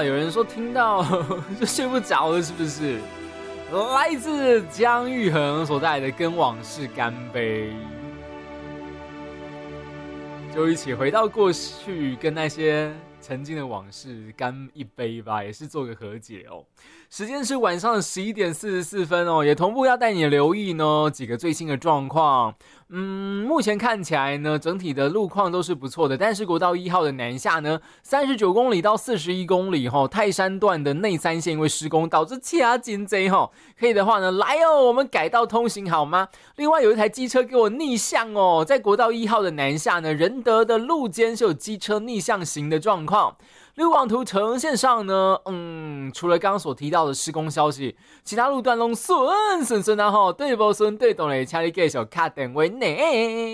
有人说听到就睡不着了，是不是？来自姜育恒所带来的《跟往事干杯》，就一起回到过去，跟那些曾经的往事干一杯吧，也是做个和解哦。时间是晚上的11点44分哦，也同步要带你留意呢几个最新的状况。目前看起来呢，整体的路况都是不错的，但是国道1号的南下呢，39公里到41公里泰山段的内三线因为施工导致掐紧贼可以的话呢，来我们改道通行好吗？另外有一台机车给我逆向在国道1号的南下呢，仁德的路肩是有机车逆向行的状况。路网图呈现上呢，除了刚刚所提到的施工消息，其他路段都顺啊对不顺对懂嘞，请你继续打电话呢。